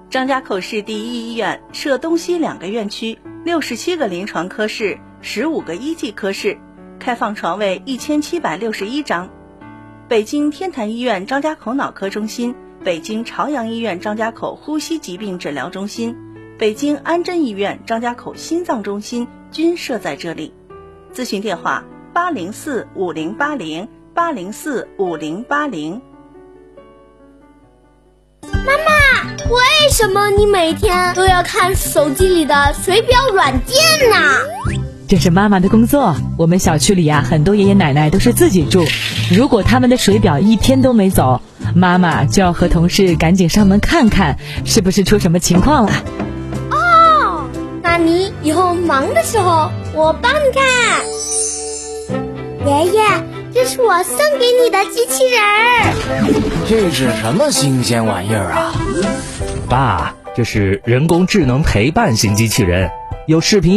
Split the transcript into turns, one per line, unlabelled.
张家口市第一医院设东西2个院区，67个临床科室，15个一级科室，开放床位1761张。北京天坛医院张家口脑科中心、北京朝阳医院张家口呼吸疾病诊疗中心、北京安贞医院张家口心脏中心均设在这里。咨询电话804-5080，804-5080。
妈妈，为什么你每天都要看手机里的水表软件呢？
这是妈妈的工作。我们小区里很多爷爷奶奶都是自己住，如果他们的水表一天都没走，妈妈就要和同事赶紧上门看看是不是出什么情况了。
哦，那你以后忙的时候我帮你看。爷爷，这是我送给你的机器人儿。
这是什么新鲜玩意儿啊？
爸，这是人工智能陪伴型机器人，有视频